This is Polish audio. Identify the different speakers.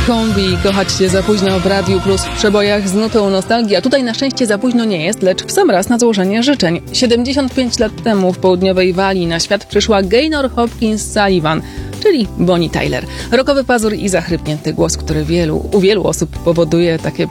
Speaker 1: Kombi, kochać cię za późno w Radiu Plus w przebojach z nutą nostalgii. A tutaj na szczęście za późno nie jest, lecz w sam raz na złożenie życzeń. 75 lat temu w południowej Walii na świat przyszła Gaynor Hopkins Sullivan, czyli Bonnie Tyler. Rockowy pazur i zachrypnięty głos, który u wielu osób powoduje takie